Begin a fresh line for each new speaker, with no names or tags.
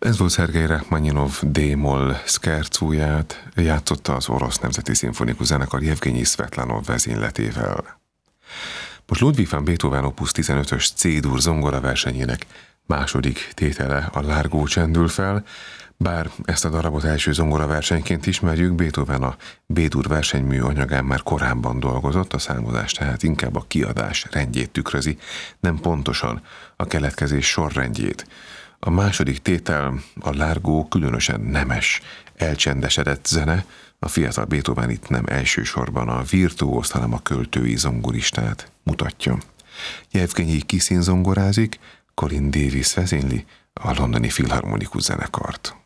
Ez volt Szergej Rachmaninov D-moll szkercóját, játszotta az Orosz Nemzeti Szimfonikus Zenekar Jevgenyi Szvetlanov vezényletével. Most Ludwig van Beethoven Opus 15-ös C-dur zongoraversenyének második tétele, a Largo csendül fel. Bár ezt a darabot első zongoraversenyként ismerjük, Beethoven a B-dur versenymű anyagán már korábban dolgozott, a számozás tehát inkább a kiadás rendjét tükrözi, nem pontosan a keletkezés sorrendjét. A második tétel, a Largo, különösen nemes, elcsendesedett zene, a fiatal Beethoven itt nem elsősorban a virtuózt, hanem a költői zongoristát mutatja. Jevgenyi Kisin zongorázik, Colin Davis vezényli a Londoni Filharmonikus Zenekart.